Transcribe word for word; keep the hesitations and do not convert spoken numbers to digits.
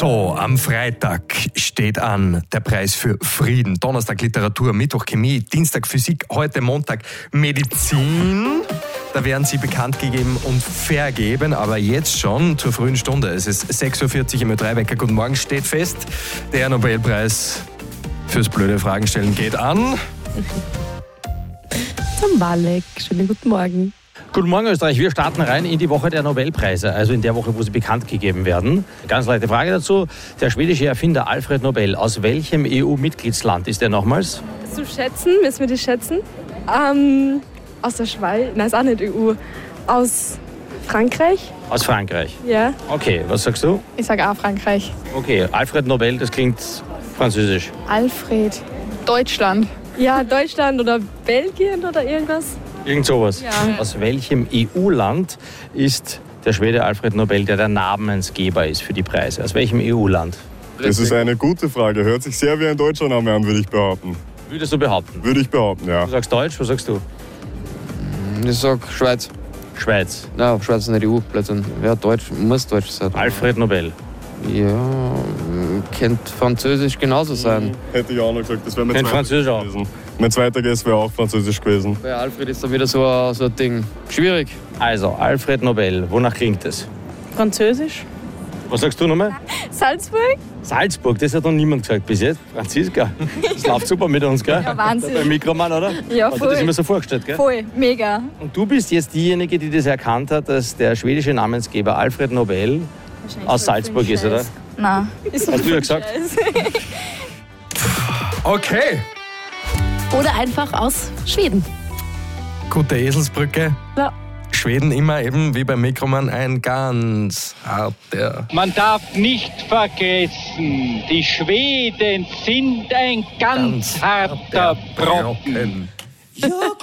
So, am Freitag steht an der Preis für Frieden. Donnerstag Literatur, Mittwoch Chemie, Dienstag Physik, heute Montag Medizin. Da werden sie bekannt gegeben und vergeben, aber jetzt schon zur frühen Stunde. Es ist sechs Uhr vierzig im Ö drei Wecker. Guten Morgen, steht fest. Der Nobelpreis fürs blöde Fragen stellen geht an Zum Walek. Schönen guten Morgen. Guten Morgen Österreich, wir starten rein in die Woche der Nobelpreise, also in der Woche, wo sie bekannt gegeben werden. Ganz leichte Frage dazu. Der schwedische Erfinder Alfred Nobel, aus welchem E U-Mitgliedsland ist er nochmals? Zu schätzen, müssen wir das schätzen? Ähm, aus der Schweiz? Nein, ist auch nicht E U. Aus Frankreich? Aus Frankreich. Ja. Okay, was sagst du? Ich sage auch Frankreich. Okay, Alfred Nobel, das klingt französisch. Alfred. Deutschland. Ja, Deutschland oder Belgien oder irgendwas? Irgend sowas. Ja. Aus welchem E U-Land ist der Schwede Alfred Nobel, der der Namensgeber ist für die Preise? Aus welchem E U-Land? Das ist eine gute Frage. Hört sich sehr wie ein deutscher Name an, würde ich behaupten. Würdest du behaupten? Würde ich behaupten, ja. Du sagst Deutsch, was sagst du? Ich sag Schweiz. Schweiz. Nein, Schweiz ist nicht E U, Blödsinn. Ja, Deutsch, muss Deutsch sein. Alfred Nobel. Ja, könnte Französisch genauso sein. Hätte ich auch noch gesagt, das wäre mein Kennt zweiter Französisch auch. gewesen. Mein zweiter Guess wäre auch Französisch gewesen. Bei Alfred ist da wieder so ein, so ein Ding. Schwierig. Also, Alfred Nobel, wonach klingt es? Französisch? Was sagst du nochmal? Salzburg? Salzburg, das hat noch niemand gesagt bis jetzt. Franziska, das läuft super mit uns, gell? Ja, Wahnsinn. Beim Mikroman, oder? Ja, Hast du voll. das immer so vorgestellt, gell? Voll, mega. Und du bist jetzt diejenige, die das erkannt hat, dass der schwedische Namensgeber Alfred Nobel aus Salzburg ist, oder? Nein. Hast du ja gesagt? Okay, Oder einfach aus Schweden. gute Eselsbrücke. Ja. Schweden immer eben wie beim Mikroman ein ganz harter. Man darf nicht vergessen, die Schweden sind ein ganz, harter Brocken. Brocken.